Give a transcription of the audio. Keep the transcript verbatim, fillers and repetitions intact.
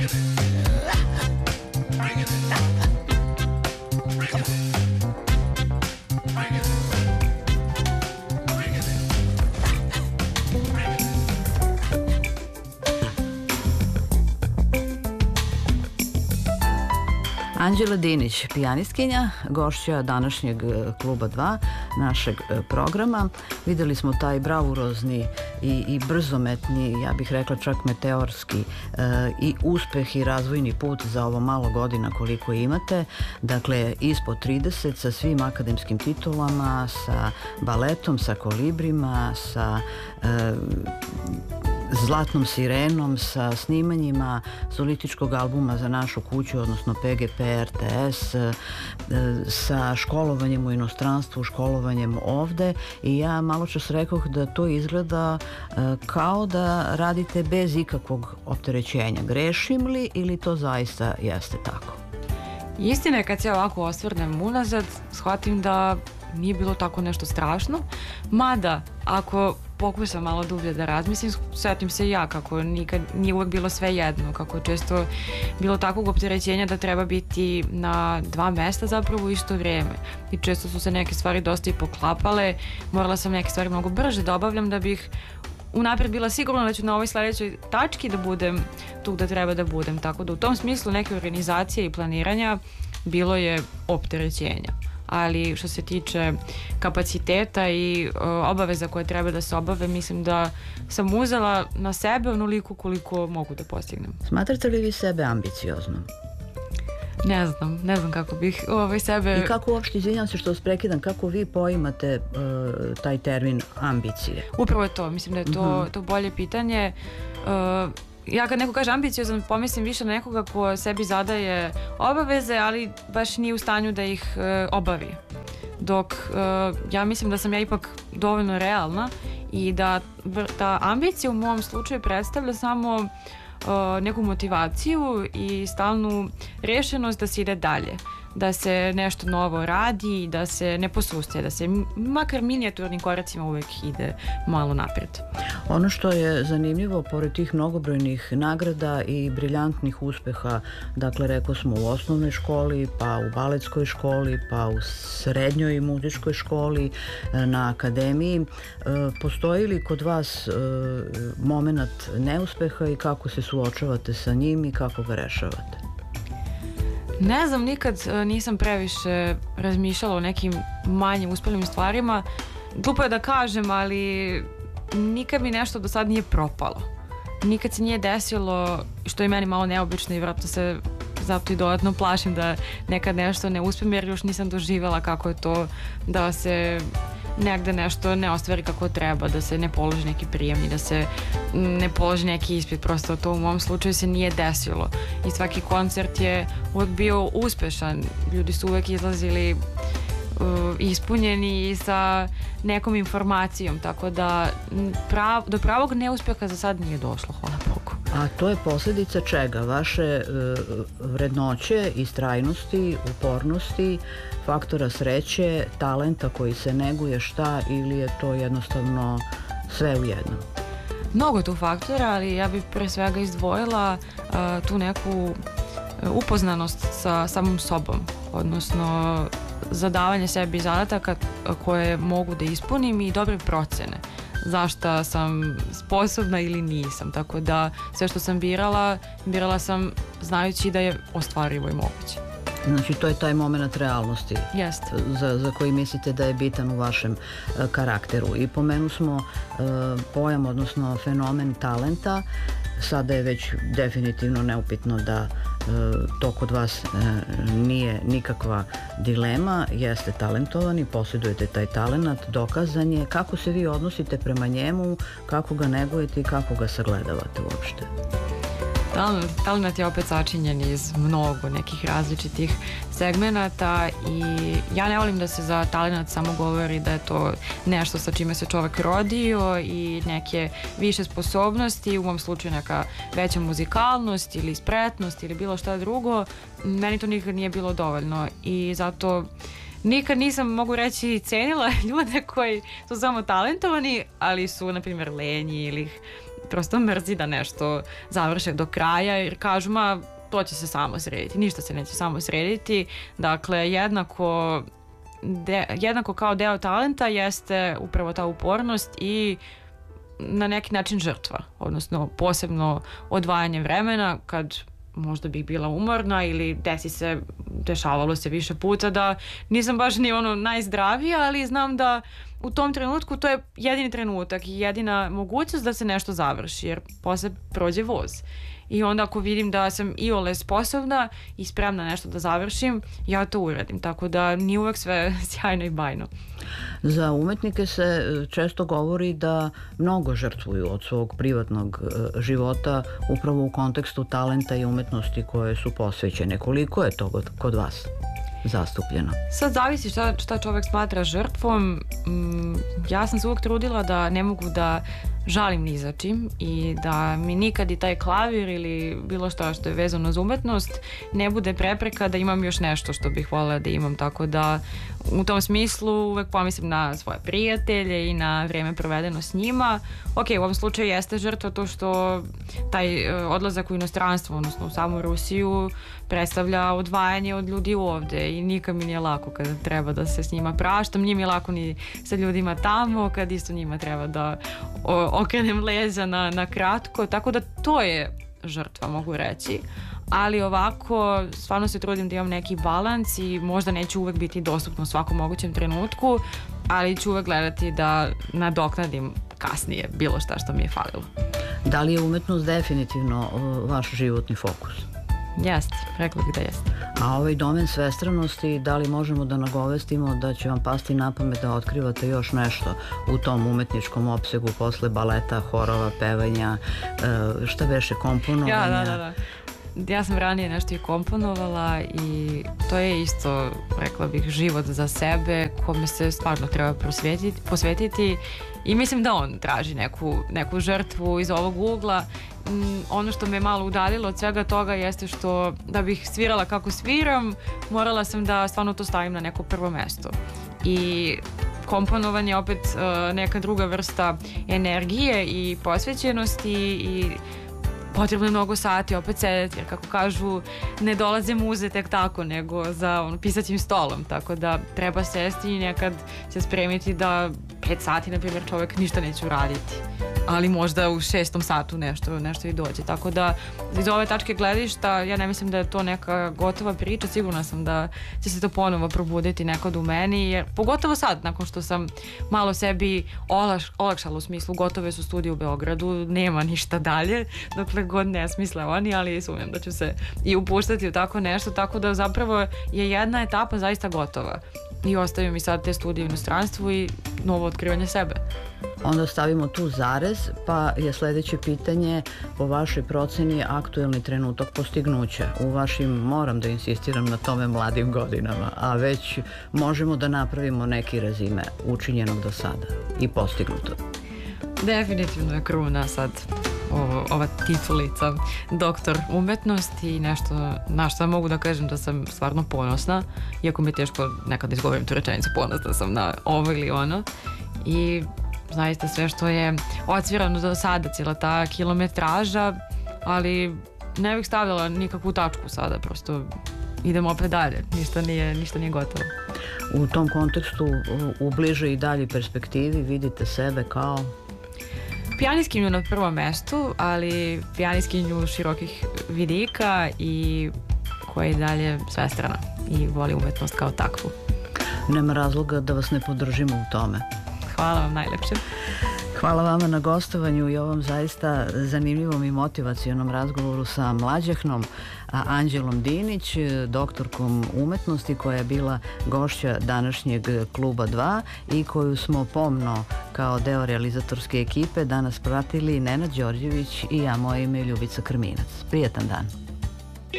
Anđela Dinić, pijanistkinja, gošća današnjeg Kluba dva, našeg programa. Videli smo taj bravurozni i, i brzometni, ja bih rekla čak meteorski e, i uspeh i razvojni put za ovo malo godina koliko imate. Dakle, ispod trideset sa svim akademskim titulama, sa baletom, sa kolibrima, sa e, Zlatnom sirenom, sa snimanjima solističkog albuma za našu kuću, odnosno P G P R T S, sa školovanjem u inostranstvu, školovanjem ovde, i ja malo čas rekoh da to izgleda kao da radite bez ikakvog opterećenja. Grešim li ili to zaista jeste tako? Istina je, kad se ovako osvrnem unazad, shvatim da nije bilo tako nešto strašno, mada ako pokušam malo dublje da razmislim, setim se i ja kako nikad nije uvek bilo sve jedno, kako često bilo takvog opterećenja da treba biti na dva mesta zapravo u isto vrijeme, i često su se neke stvari dosta i poklapale, morala sam neke stvari mnogo brže da obavljam da bih unapred bila sigurna da ću na ovoj sledećoj tački da budem tu gde treba da budem, tako da u tom smislu neke organizacije i planiranja bilo je opterećenja. Ali što se tiče kapaciteta i uh, obaveza koje treba da se obave, mislim da sam uzela na sebe onoliko koliko mogu da postignem. Smatrate li vi sebe ambicioznom? Ne znam, ne znam kako bih ovaj sebe... I kako uopšte, izvinjam se što vas prekidam, kako vi poimate uh, taj termin ambicije? Upravo je to, mislim da je to, uh-huh. to bolje pitanje. Uh, Ja kad neko kaže ambiciozan, pomislim više na nekoga ko sebi zadaje obaveze, ali baš nije u stanju da ih e, obavi. Dok e, ja mislim da sam ja ipak dovoljno realna i da ta ambicija u mom slučaju predstavlja samo e, neku motivaciju i stalnu rešenost da se ide dalje, da se nešto novo radi, da se ne posustaje, da se makar minijaturnim koracima uvek ide malo napred. Ono što je zanimljivo, pored tih mnogobrojnih nagrada i briljantnih uspeha, dakle, rekao smo u osnovnoj školi, pa u baletskoj školi, pa u srednjoj muzičkoj školi, na akademiji, postoji li kod vas moment neuspeha i kako se suočavate sa njim i kako ga rešavate? Ne znam, nikad nisam previše razmišljala o nekim manjim uspelim stvarima. Glupo je da kažem, ali nikad mi nešto do sad nije propalo. Nikad se nije desilo, što je meni malo neobično i vjerojatno se zato i dodatno plašim da nekad nešto ne uspem, jer još nisam doživjela kako je to da se negde nešto ne ostvari kako treba, da se ne položi neki prijemni, da se ne položi neki ispit, prosto to u mom slučaju se nije desilo i svaki koncert je uvek bio uspešan, ljudi su uvek izlazili uh, ispunjeni i sa nekom informacijom, tako da prav, do pravog neuspeha za sad nije došlo, hvala Bogu. A to je posljedica čega? Vaše uh, vrednoće, istrajnosti, upornosti, faktora sreće, talenta koji se neguje, šta, ili je to jednostavno sve u jednom? Mnogo tu faktora, ali ja bih pre svega izdvojila uh, tu neku upoznanost sa samom sobom, odnosno zadavanje sebi zadataka koje mogu da ispunim i dobre procene zašta sam sposobna ili nisam, tako da sve što sam birala, birala sam znajući da je ostvarivo i moguće. Znači, to je taj moment realnosti. Jeste. Za, za koji mislite da je bitan u vašem uh, karakteru. I pomenu smo uh, pojam, odnosno fenomen talenta. Sada je već definitivno neupitno da uh, to kod vas uh, nije nikakva dilema. Jeste talentovani, posjedujete taj talenat, dokazan je. Kako se vi odnosite prema njemu, kako ga negujete i kako ga sagledavate uopšte? Talent, talent je opet sačinjen iz mnogo nekih različitih segmenata i ja ne volim da se za talent samo govori da je to nešto sa čime se čovek rodio i neke više sposobnosti, u mom slučaju neka veća muzikalnost ili spretnost ili bilo šta drugo. Meni to nikad nije bilo dovoljno i zato nikad nisam, mogu reći, cenila ljude koji su samo talentovani, ali su, na primjer, lenji ili prosto mrzi da nešto završe do kraja, jer kažu, ma, to će se samo srediti, ništa se neće samo srediti. Dakle, jednako, de, jednako kao deo talenta jeste upravo ta upornost i na neki način žrtva, odnosno posebno odvajanje vremena kad možda bih bila umorna ili desi se, dešavalo se više puta da nisam baš ni ono najzdravija, ali znam da u tom trenutku to je jedini trenutak i jedina mogućnost da se nešto završi, jer posle prođe voz. I onda ako vidim da sam iole sposobna i spremna nešto da završim, ja to uradim. Tako da nije uvek sve sjajno i bajno. Za umetnike se često govori da mnogo žrtvuju od svog privatnog života upravo u kontekstu talenta i umetnosti koje su posvećene. Koliko je to kod vas zastupljeno? Sad zavisi šta, šta čovek smatra žrtvom. Ja sam se uvek trudila da ne mogu da žalim ni za čim i da mi nikad i taj klavir ili bilo što što je vezano za umetnost ne bude prepreka da imam još nešto što bih voljela da imam, tako da u tom smislu uvek pomislim na svoje prijatelje i na vreme provedeno s njima. Ok, u ovom slučaju jeste žrtva to što taj odlazak u inostranstvo, odnosno u samu Rusiju, predstavlja odvajanje od ljudi ovde i nikad mi nije lako kada treba da se s njima praštam, nije mi lako ni sa ljudima tamo, kad isto njima treba da okrenem leđa na, na kratko, tako da to je žrtva, mogu reći. Ali ovako, stvarno se trudim da imam neki balans i možda neću uvek biti dostupno u svakom mogućem trenutku, ali ću uvek gledati da nadoknadim kasnije bilo šta što mi je falilo. Da li je umetnost definitivno vaš životni fokus? Jeste, rekla bih da jeste. A ovaj domen svestranosti, da li možemo da nagovestimo da će vam pasti na pamet da otkrivate još nešto u tom umetničkom opsegu posle baleta, horova, pevanja, šta beše, komponovanja? Ja, da, da, da. Ja sam ranije nešto i komponovala i to je isto, rekla bih, život za sebe kome se stvarno treba posvetiti, posvetiti i mislim da on traži neku, neku žrtvu iz ovog ugla. Ono što me malo udaljilo od svega toga jeste što da bih svirala kako sviram, morala sam da stvarno to stavim na neko prvo mesto. I komponovanje je opet uh, neka druga vrsta energije i posvećenosti i potrebno je mnogo sati opet sedeti, jer kako kažu, ne dolaze muze tek tako, nego za ono, pisaćim stolom, tako da treba sesti i nekad se spremiti da pet sati, na primjer, čovjek ništa neće uraditi, ali možda u šestom satu nešto, nešto i dođe, tako da iz ove tačke gledišta ja ne mislim da je to neka gotova priča, sigurna sam da će se to ponovo probuditi nekad u meni, jer pogotovo sad, nakon što sam malo sebi olaš, olakšala u smislu, gotove su studije u Beogradu, nema ništa dalje, dokle god ne smisle oni, ali sumnjam da ću se i upuštati u tako nešto, tako da zapravo je jedna etapa zaista gotova i ostavim mi sad te studije u inostranstvu i novo otkrivanje sebe. Onda stavimo tu zarez, pa je sledeće pitanje po vašoj proceni aktuelni trenutak postignuća u vašim, moram da insistiram na tome, mladim godinama, a već možemo da napravimo neki rezime učinjenog do sada i postignuto. Definitivno je kruna sad ovo, ova titulica doktor umetnosti i nešto na što mogu da kažem da sam stvarno ponosna, iako mi je teško nekada izgovorim tu rečenicu, ponosna sam na ovo ili ono i zaista sve što je odsvirano do sada, cijela ta kilometraža, ali ne bih stavila nikakvu tačku sada, prosto idemo opet dalje, ništa nije, ništa nije gotovo. U tom kontekstu u bližoj i dalji perspektivi vidite sebe kao? Pijanistkinju na prvom mestu, ali pijanistkinju širokih vidika i koja je dalje svestrana i voli umetnost kao takvu. Nema razloga da vas ne podržimo u tome. Hvala vam najlepše. Hvala vama na gostovanju i ovom zaista zanimljivom i motivacionom razgovoru sa mlađehnom Anđelom Dinić, doktorkom umetnosti koja je bila gošća današnjeg Kluba dva i koju smo pomno kao deo realizatorske ekipe danas pratili Nenad Đorđević i ja, moje ime je Ljubica Krminac. Prijatan dan.